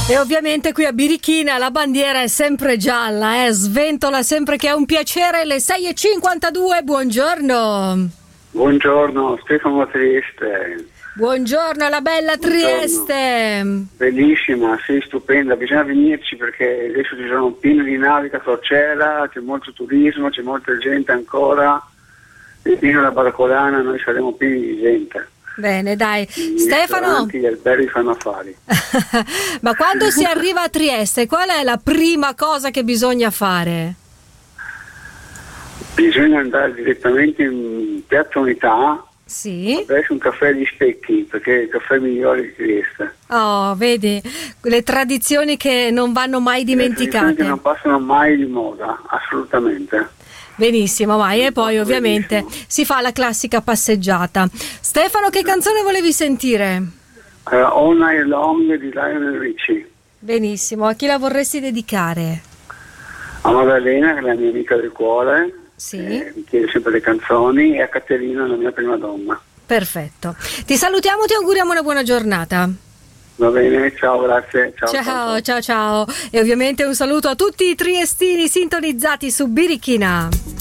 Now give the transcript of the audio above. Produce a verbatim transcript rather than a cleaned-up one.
E ovviamente qui a Birichina la bandiera è sempre gialla, eh? Sventola sempre che è un piacere. Le sei e cinquantadue, buongiorno. Buongiorno, Stefano Trieste. Buongiorno alla bella Trieste. Buongiorno. Bellissima, sì, stupenda, bisogna venirci perché adesso ci sono piene di navi a crociera, c'è molto turismo, c'è molta gente ancora, e fino alla Barcolana noi saremo pieni di gente. Bene, dai. I Stefano, gli alberghi fanno affari. ma quando si arriva a Trieste, qual è la prima cosa che bisogna fare? Bisogna andare direttamente in Piazza Unità. Sì. Adesso un caffè agli Specchi, perché è il caffè migliore di Trieste. Oh, vedi, le tradizioni che non vanno mai dimenticate. Le tradizioni che non passano mai di moda, assolutamente. Benissimo, vai, e poi ovviamente Benissimo. si fa la classica passeggiata. Stefano, che canzone volevi sentire? Uh, All Night Long di Lionel Richie. Benissimo, a chi la vorresti dedicare? A Maddalena, che è la mia amica del cuore, Sì. eh, mi chiede sempre le canzoni, e a Caterina, la mia prima donna. Perfetto. Ti salutiamo, ti auguriamo una buona giornata. Va bene, ciao, grazie. Ciao, Ciao, ciao, ciao, ciao. E ovviamente un saluto a tutti i triestini sintonizzati su Birichina.